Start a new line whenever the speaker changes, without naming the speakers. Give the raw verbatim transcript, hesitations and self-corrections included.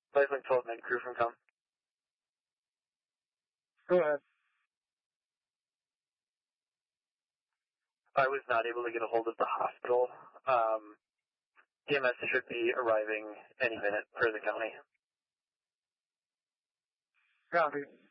Lifelink twelve med crew from com.
Go ahead.
I was not able to get a hold of the hospital. Um, E M S should be arriving any minute for the county.
Copy.